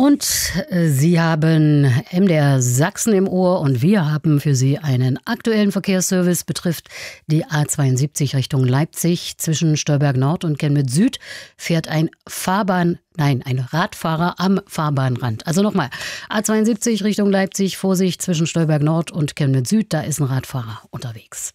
Und Sie haben MDR Sachsen im Ohr und wir haben für Sie einen aktuellen Verkehrsservice. Betrifft die A72 Richtung Leipzig. Zwischen Stolberg Nord und Chemnitz Süd fährt ein Radfahrer am Fahrbahnrand. Also nochmal, A72 Richtung Leipzig, Vorsicht zwischen Stolberg Nord und Chemnitz Süd, da ist ein Radfahrer unterwegs.